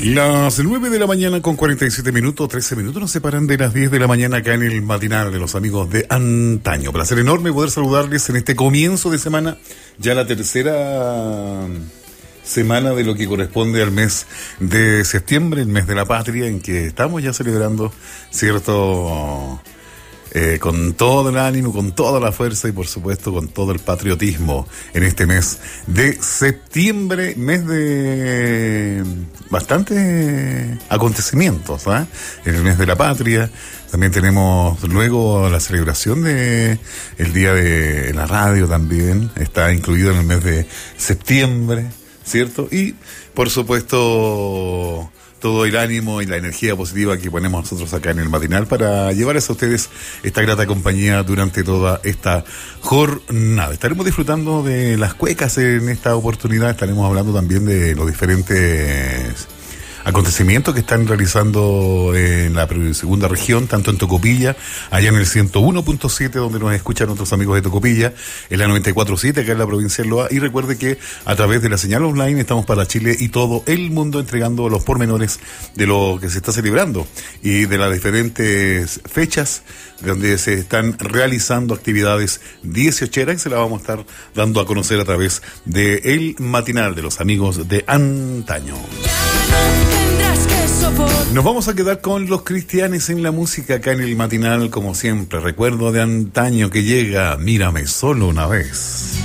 Las 9 de la mañana con 47 minutos, 13 minutos nos separan de las 10 de la mañana acá en el matinal de los amigos de antaño. Placer enorme poder saludarles en este comienzo de semana, ya la tercera semana de lo que corresponde al mes de septiembre, el mes de la patria, en que estamos ya celebrando, ¿cierto?, con todo el ánimo, con toda la fuerza y por supuesto con todo el patriotismo en este mes de septiembre, mes de bastantes acontecimientos, ¿eh? En el mes de la patria también tenemos luego la celebración de el día de la radio, también está incluido en el mes de septiembre, ¿cierto? Y por supuesto todo el ánimo y la energía positiva que ponemos nosotros acá en el matinal para llevarles a ustedes esta grata compañía durante toda esta jornada. Estaremos disfrutando de las cuecas en esta oportunidad, estaremos hablando también de los diferentes acontecimientos que están realizando en la segunda región, tanto en Tocopilla, allá en el 101.7, donde nos escuchan nuestros amigos de Tocopilla, en la 94.7, acá en la provincia de Loa, y recuerde que a través de la señal online estamos para Chile y todo el mundo entregando los pormenores de lo que se está celebrando y de las diferentes fechas donde se están realizando actividades 18eras, y se las vamos a estar dando a conocer a través de el matinal de los amigos de antaño. Nos vamos a quedar con los Cristianes en la música acá en el matinal, como siempre. Recuerdo de antaño que llega, mírame solo una vez.